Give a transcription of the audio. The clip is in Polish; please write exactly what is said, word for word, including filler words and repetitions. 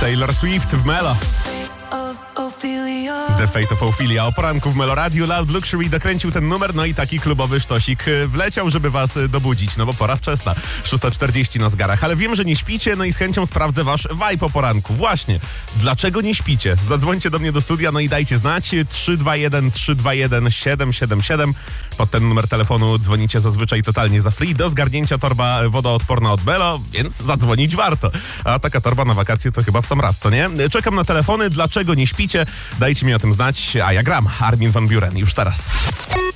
Taylor Swift w Melo. The Fate of Ophelia o poranku w Melo Radio. Loud Luxury dokręcił ten numer, no i taki klubowy sztosik wleciał, żeby was dobudzić, no bo pora wczesna, szósta czterdzieści na zegarach. Ale wiem, że nie śpicie, no i z chęcią sprawdzę wasz vibe o poranku. Właśnie, dlaczego nie śpicie? Zadzwońcie do mnie do studia, no i dajcie znać. trzy dwa jeden trzy dwa jeden siedem siedem siedem. Pod ten numer telefonu dzwonicie zazwyczaj totalnie za free. Do zgarnięcia torba wodoodporna od Melo, więc zadzwonić warto. A taka torba na wakacje to chyba w sam raz, co nie? Czekam na telefony. Dlaczego nie śpicie? Dajcie mi o tym znać, a ja gram. Armin van Buuren już teraz.